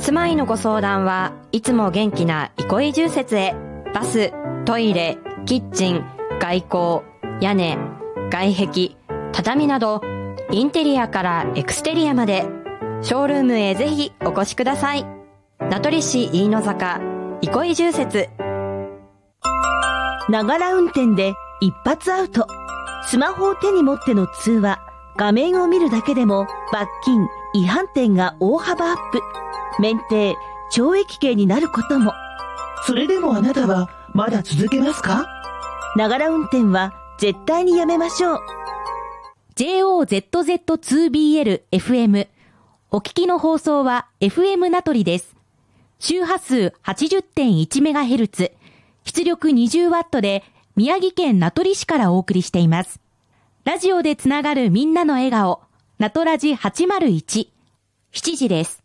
住まいのご相談はいつも元気な憩い住設へ。バス、トイレ、キッチン、外構、屋根、外壁、畳などインテリアからエクステリアまでショールームへぜひお越しください。名取市飯野坂憩い住設。 ながら運転で一発アウト。スマホを手に持っての通話、画面を見るだけでも罰金、違反点が大幅アップ。免停、懲役刑になることも。 それでもあなたはまだ続けますか？ ながら運転は絶対にやめましょう。 JOZZ2BL FM。お聞きの放送は FM 名取です。周波数 80.1MHz、出力 20W で宮城県名取市からお送りしています。ラジオでつながるみんなの笑顔、名取ラジ801。7時です。